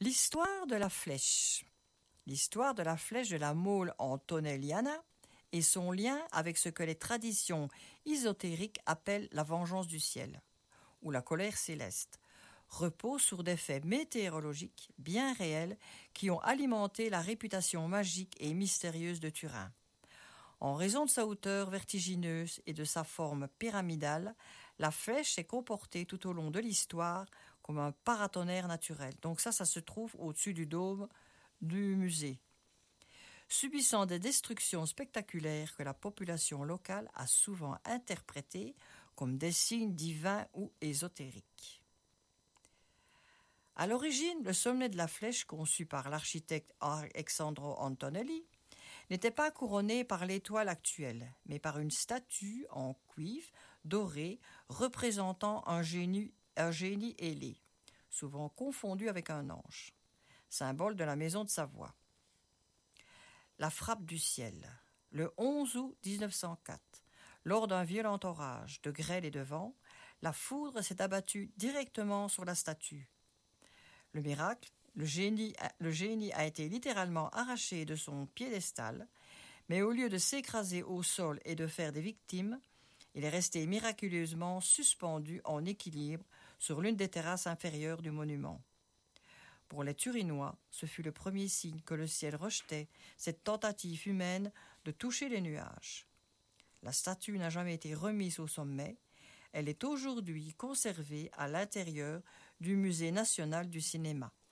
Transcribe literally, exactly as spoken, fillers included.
L'histoire de la flèche. L'histoire de la flèche de la Mole Antonelliana et son lien avec ce que les traditions ésotériques appellent la vengeance du ciel, ou la colère céleste, repose sur des faits météorologiques bien réels qui ont alimenté la réputation magique et mystérieuse de Turin. En raison de sa hauteur vertigineuse et de sa forme pyramidale, la flèche s'est comportée tout au long de l'histoire comme un paratonnerre naturel. Donc ça, ça se trouve au-dessus du dôme du musée. Subissant des destructions spectaculaires que la population locale a souvent interprétées comme des signes divins ou ésotériques. À l'origine, le sommet de la flèche, conçu par l'architecte Alessandro Antonelli, n'était pas couronné par l'étoile actuelle, mais par une statue en cuivre doré représentant un génie, un génie ailé, souvent confondu avec un ange, symbole de la maison de Savoie. La frappe du ciel. Le onze août mille neuf cent quatre, lors d'un violent orage de grêle et de vent, la foudre s'est abattue directement sur la statue. Le miracle, le génie, le génie a été littéralement arraché de son piédestal, mais au lieu de s'écraser au sol et de faire des victimes, il est resté miraculeusement suspendu en équilibre sur l'une des terrasses inférieures du monument. Pour les Turinois, ce fut le premier signe que le ciel rejetait cette tentative humaine de toucher les nuages. La statue n'a jamais été remise au sommet. Elle est aujourd'hui conservée à l'intérieur du Musée national du cinéma.